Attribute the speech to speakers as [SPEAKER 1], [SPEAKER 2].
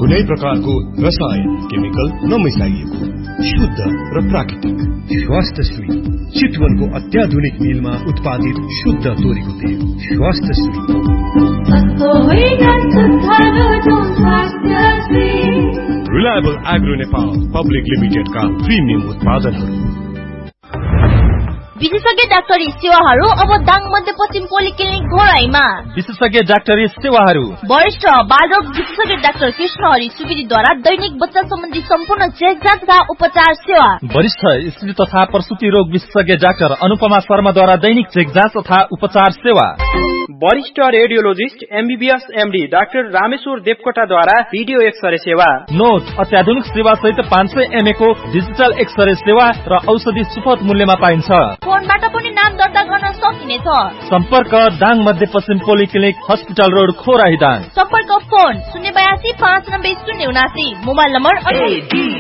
[SPEAKER 1] कुनै प्रकारको रसायन केमिकल नमिसाइएको शुद्ध र प्राकृतिक स्वास्थ्य श्री चितवनको अत्याधुनिक मिलमा उत्पादित शुद्ध तोरीको तेल स्वास्थ्य Shri reliable agro Nepal public लिमिटेडका प्रिमियम उत्पादनहरू
[SPEAKER 2] विशेषज्ञ डाक्टरी सेवाहरू अब दाङ मध्यपश्चिम पोलिक्लिनिक घोराईमा।
[SPEAKER 3] विशेषज्ञ डाक्टरी सेवाहरू
[SPEAKER 2] वरिष्ठ बालरोग विशेषज्ञ डाक्टर कृष्ण हरि सुवेदीद्वारा दैनिक बच्चा सम्बन्धी सम्पूर्ण चेकजाँच तथा उपचार सेवा।
[SPEAKER 3] वरिष्ठ स्त्री तथा प्रसुति रोग विशेषज्ञ डाक्टर अनुपमा शर्माद्वारा दैनिक चेकजाँच तथा उपचार सेवा।
[SPEAKER 4] वरिष्ठ radiologist MBBS MD doctor Rameshwar देवकोटाद्वारा video x-ray सेवा।
[SPEAKER 3] नोट अत्याधुनिक सेवा सहित 500 MA को डिजिटल एक्सरे सेवा र औषधि सुपथ मूल्यमा पाइन्छ।
[SPEAKER 2] फोनबाट पनि नाम दर्ता गर्न सकिनेछ।
[SPEAKER 3] सम्पर्क दाङ मध्यपश्चिम पोलिक्लिनिक हस्पिटल रोड खोराही दाङ।
[SPEAKER 2] सम्पर्क फोन 082 590 079 मोबाइल नम्बर